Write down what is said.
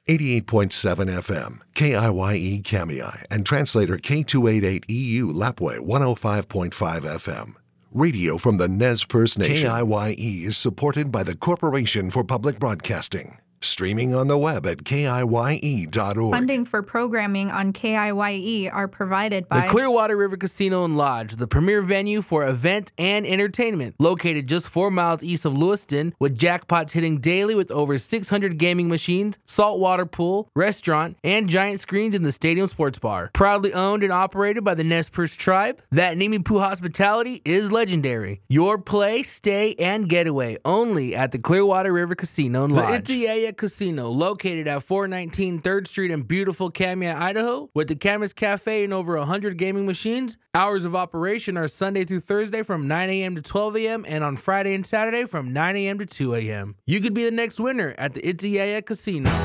88.7 FM, KIYE Kamiai, and translator K288EU Lapway 105.5 FM. Radio from the Nez Perce Nation. KIYE is supported by the Corporation for Public Broadcasting. Streaming on the web at KIYE.org. Funding for programming on KIYE are provided by the Clearwater River Casino and Lodge, the premier venue for event and entertainment. Located just 4 miles east of Lewiston, with jackpots hitting daily with over 600 gaming machines, saltwater pool, restaurant, and giant screens in the stadium sports bar. Proudly owned and operated by the Nez Perce tribe, that Nimipu hospitality is legendary. Your play, stay, and getaway only at the Clearwater River Casino and Lodge. The Itiyaya Casino, located at 419 3rd Street in beautiful Kamiah, Idaho, with the Camas Cafe and over 100 gaming machines. Hours of operation are Sunday through Thursday from 9 a.m. to 12 a.m. and on Friday and Saturday from 9 a.m. to 2 a.m. You could be the next winner at the Itiyaya Casino.